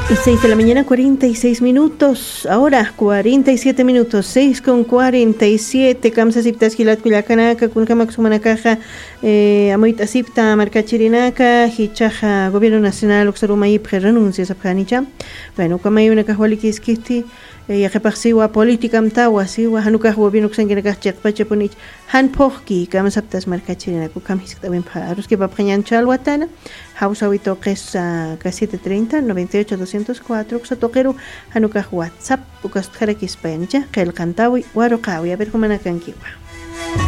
6 de la mañana, 46 minutos. Ahora, 47 minutos. 6:47. Kamsa siptas kilat kuyakanaka, kunkamak sumanakaja, amoita sipta marcachirinaka, hichaja, Gobierno Nacional, Oxarumayip, renuncias a Pjanicha. Bueno, kamay una kahualikis kisti. Ya repasiwa política mtawa siwa hanuka gobierno xangenaka chaqpacha ponich han pohki kama saptas marcachirina ku kam hisik también paros que papañan chalwatana hausa wito qes ka 730 98 204 xa toqeru hanuka WhatsApp ukas kharakis panicha qel kantawi waro qawi a ver cómo nakankiwa.